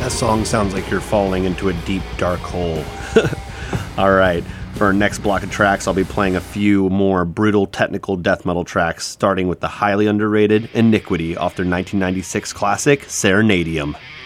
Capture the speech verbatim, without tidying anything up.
That song sounds like you're falling into a deep, dark hole. All right, for our next block of tracks, I'll be playing a few more brutal technical death metal tracks, starting with the highly underrated Iniquity off their nineteen ninety-six classic, Serenadium.